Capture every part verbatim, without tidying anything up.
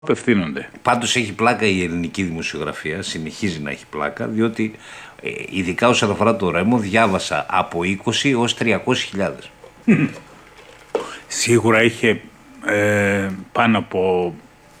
απευθύνονται. Πάντως έχει πλάκα η ελληνική δημοσιογραφία, συνεχίζει να έχει πλάκα, διότι ε, ειδικά όσον αφορά το Ρέμο διάβασα από είκοσι έως τριακόσιες χιλιάδες. Σίγουρα είχε ε, πάνω από...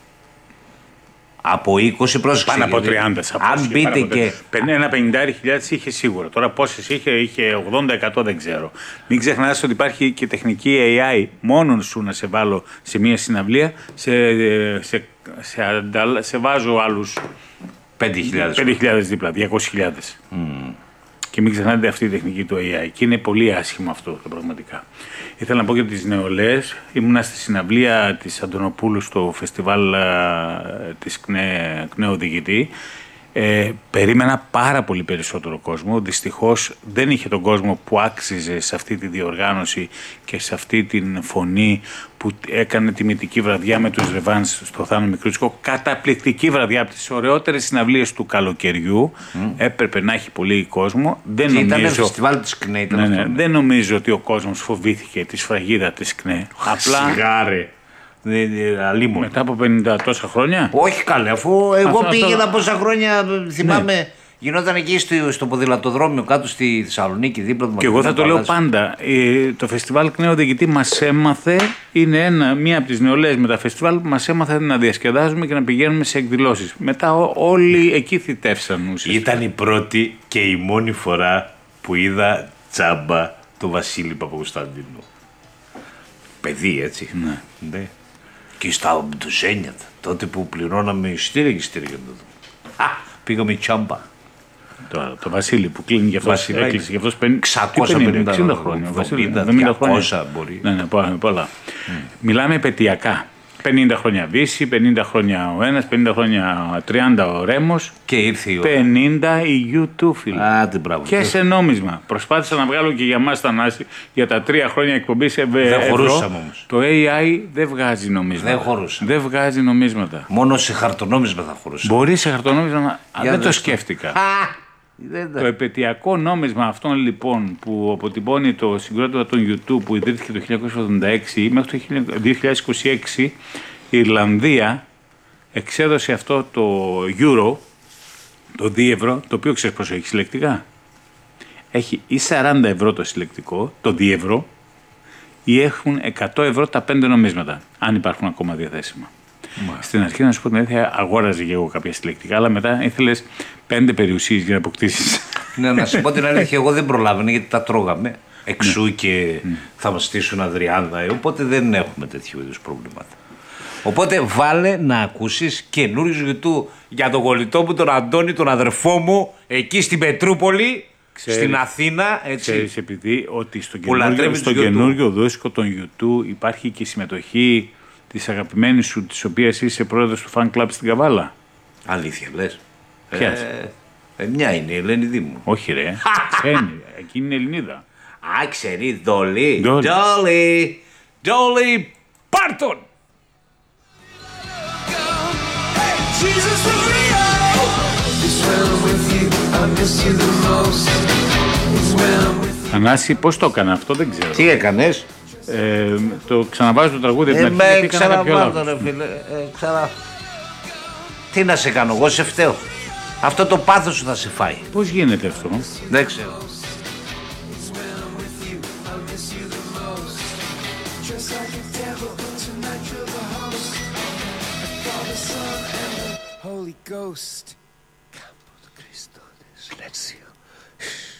Από είκοσι προς πάνω από τριάντα. Αν μπείτε και... Ένα πενήντα χιλιάδες είχε σίγουρα. Τώρα πόσες είχε, είχε ογδόντα τοις εκατό δεν ξέρω. Μην ξεχνάς ότι υπάρχει και τεχνική έι άι μόνον σου να σε βάλω σε μια συναυλία, σε, σε, σε, σε, σε βάζω άλλους πέντε χιλιάδες δίπλα, διακόσιες χιλιάδες. Mm. Και μην ξεχνάτε αυτή η τεχνική του έι άι. Και είναι πολύ άσχημο αυτό το πραγματικά. Ήθελα να πω για τις νεολαίες. Ήμουνα στη συναυλία της Αντωνοπούλου στο φεστιβάλ α, της ΚΝΕ, ΚΝΕ Οδηγητή. Ε, περίμενα πάρα πολύ περισσότερο κόσμο. Δυστυχώς δεν είχε τον κόσμο που άξιζε σε αυτή τη διοργάνωση και σε αυτή την φωνή που έκανε τιμητική βραδιά με τους Ρεβάνς στο Θάνο Μικρούτσικο. Καταπληκτική βραδιά, από τις ωραιότερες συναυλίες του καλοκαιριού. Mm. Έπρεπε να έχει πολύ κόσμο. Δεν νομίζω... Ήταν φεστιβάλ της ΚΝΕ. Ήταν ναι, αυτό, ναι. Ναι. Δεν νομίζω ότι ο κόσμος φοβήθηκε τη σφραγίδα της ΚΝΕ. Απλά... Σιγάρε. Μετά από πενήντα τόσα χρόνια. Όχι καλέ, αφού εγώ αυτό, πήγαινα αυτό... πόσα χρόνια, θυμάμαι, ναι. Γινόταν εκεί στο, στο ποδηλατοδρόμιο κάτω στη Θεσσαλονίκη δίπλα του. Και εγώ θα το λέω πάντα. Ε, το φεστιβάλ ΚΝΕ Οδηγητή μας έμαθε, είναι ένα, μία από τις νεολαίες με τα φεστιβάλ που μας έμαθε να διασκεδάζουμε και να πηγαίνουμε σε εκδηλώσεις. Μετά ό, όλοι εκεί θητεύσαν ουσιαστικά. Ήταν η πρώτη και η μόνη φορά που είδα τσάμπα το Βασίλη Παπακοσταντίνου. Παιδί, έτσι. Ναι. Ναι. Και στα Μπτουζένια, τότε που πληρώναμε εισιτήρια και εισιτήρια. Α, πήγαμε τσάμπα. Το, το Βασίλη που κλείνει για αυτός, έκλεισε για αυτός εξακόσια πενήντα χρόνια. εβδομήντα, διακόσια μπορεί. Ναι, ναι, πολλά. Mm. Μιλάμε επαιτειακά. πενήντα χρόνια Βύση, πενήντα χρόνια ο ένας, πενήντα χρόνια τριάντα ο Ρέμος. Και ήρθε η ώρα. πενήντα η γιου τού, φίλε. Άντε, μπράβο. Και σε νόμισμα. Προσπάθησα να βγάλω και για μας τα Νάση για τα τρία χρόνια εκπομπής ευρώ. Δεν χωρούσαμε όμως. Το έι άι δεν βγάζει νομίσματα. Δεν χωρούσα. Δεν βγάζει νομίσματα. Μόνο σε χαρτονόμισμα θα χωρούσα. Μπορεί σε χαρτονόμισμα. Δεν το σκέφτηκα. Α, το επαιτειακό νόμισμα αυτών λοιπόν που αποτυπώνει το συγκρότημα των γιου τού που ιδρύθηκε το χίλια εννιακόσια ογδόντα έξι μέχρι το δύο χιλιάδες είκοσι έξι, η Ιρλανδία εξέδωσε αυτό το euro, το δίευρο, το οποίο ξέρεις πόσο έχει συλλεκτικά. Έχει ή σαράντα ευρώ το συλλεκτικό, το δίευρο, ή έχουν εκατό ευρώ τα πέντε νομίσματα, αν υπάρχουν ακόμα διαθέσιμα. Μάλιστα. Στην αρχή, να σου πω την αλήθεια, αγόραζε και εγώ κάποια συλλεκτικά, αλλά μετά ήθελες πέντε περιουσίες για να αποκτήσεις. Ναι, να σου πω την αλήθεια, εγώ δεν προλάβαινα γιατί τα τρώγαμε εξού ναι. και mm. θα μας στήσουν αδριάνδα, οπότε δεν έχουμε τέτοιου είδους προβλήματα. Οπότε βάλε να ακούσεις καινούριους γιου τού για τον κολλητό μου, τον Αντώνη, τον αδερφό μου, εκεί στην Πετρούπολη, ξέρεις, στην Αθήνα. Έτσι. Ξέρεις, επειδή ότι στο καινούριο, στο καινούριο δίσκο των γιου τού υπάρχει και η συμμετοχή της αγαπημένης σου, της οποίας είσαι πρόεδρος του fan club στην Καβάλα. Αλήθεια λες. Ποια ε, ε, μια είναι η Ελένη Δήμου. Όχι ρε, ξένη, εκείνη είναι Ελληνίδα. Α, ξέρει, Ντόλι. Ντόλι. Ντόλι Πάρτον. Ανάση, πώς το έκανα αυτό, δεν ξέρω. Τι έκανες? Ε, το ξαναβάζω το τραγούδι. Ε, με ξαναβάζω ρε φίλε. Ε, ξανα... Τι να σε κάνω, εγώ σε φταίω. Αυτό το πάθος σου θα σε φάει. Πώς γίνεται αυτό? Δεν ξέρω. Holy Ghost. Campos Christos, let's see.